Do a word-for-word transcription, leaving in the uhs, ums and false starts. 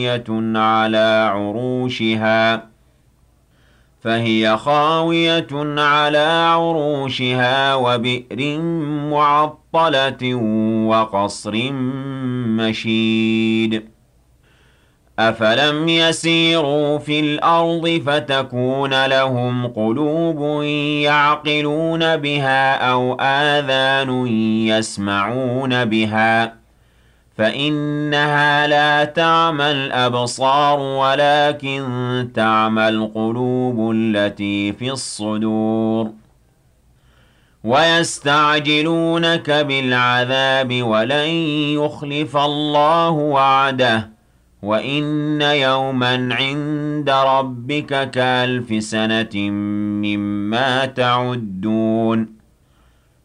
على عروشها فهي خاوية على عروشها وبئر معطلة وقصر مشيد أفلم يسيروا في الأرض فتكون لهم قلوب يعقلون بها أو آذان يسمعون بها فإنها لا تعمى الأبصار ولكن تعمى القلوب التي في الصدور ويستعجلونك بالعذاب ولن يخلف الله وعده وإن يوما عند ربك كألف سنة مما تعدون